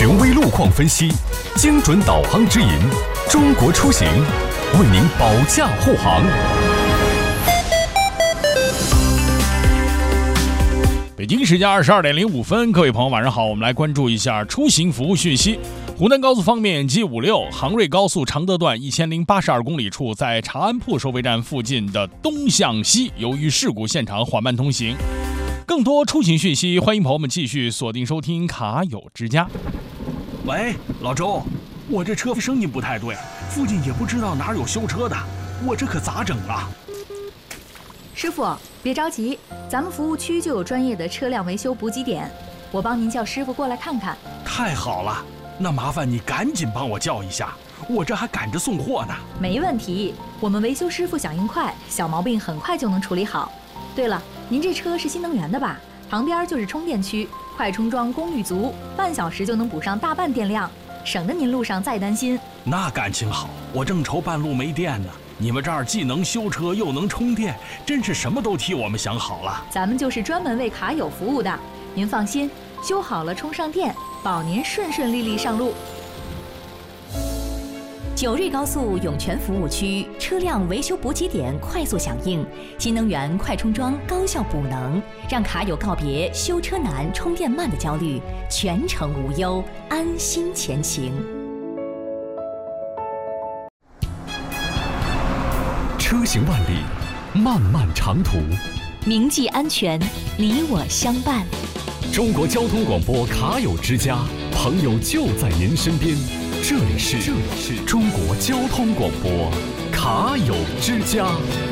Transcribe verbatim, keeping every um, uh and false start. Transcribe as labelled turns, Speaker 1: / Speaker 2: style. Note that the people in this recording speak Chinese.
Speaker 1: 权威路况分析，精准导航指引，中国出行为您保驾护航。
Speaker 2: 北京时间二十二点零五分，各位朋友晚上好，我们来关注一下出行服务讯息。湖南高速方面 G 五六 杭瑞高速常德段一千零八十二公里处，在长安铺收费站附近的东向西，由于事故现场缓慢通行。更多出行讯息，欢迎朋友们继续锁定收听卡友之家。
Speaker 3: 喂，老周，我这车声音不太对，附近也不知道哪有修车的，我这可咋整啊？
Speaker 4: 师傅，别着急，咱们服务区就有专业的车辆维修补给点，我帮您叫师傅过来看看。
Speaker 3: 太好了，那麻烦你赶紧帮我叫一下，我这还赶着送货呢。
Speaker 4: 没问题，我们维修师傅响应快，小毛病很快就能处理好。对了，您这车是新能源的吧？旁边就是充电区，快充桩功率足，半小时就能补上大半电量，省得您路上再担心。
Speaker 3: 那感情好，我正愁半路没电呢。你们这儿既能修车又能充电，真是什么都替我们想好了。
Speaker 4: 咱们就是专门为卡友服务的，您放心，修好了充上电，保您顺顺利利上路。
Speaker 5: 九瑞高速涌泉服务区车辆维修补给点快速响应，新能源快充桩高效补能，让卡友告别修车难、充电慢的焦虑，全程无忧，安心前行。
Speaker 1: 车行万里，漫漫长途，
Speaker 5: 铭记安全，你我相伴。
Speaker 1: 中国交通广播卡友之家，朋友就在您身边。这里是这里是中国交通广播卡友之家。